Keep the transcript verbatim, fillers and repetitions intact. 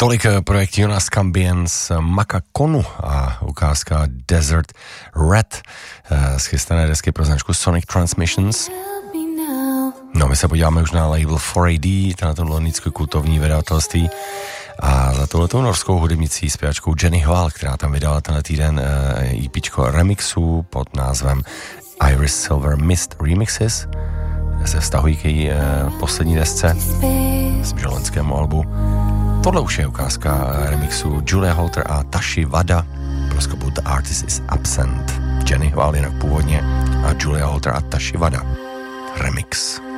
Tolik projekt Jonas Cambian z Makakonu a ukázka Desert Red z chystané desky pro značku Sonic Transmissions. No, my se podíváme už na label four A D, na to londýnské kultovní vydavatelství a za touhletou norskou hudebnicí zpěvačkou Jenny Hval, která tam vydala tenhle týden EPčko remixů pod názvem Iris Silver Mist Remixes. Se vztahují k její poslední desce, myslím, že loňskému albu. Tohle už je ukázka remixu Julia Holter a Tashi Wada pro skopu The Artist is Absent. Jenny Hval jinak původně a Julia Holter a Tashi Wada. Remix.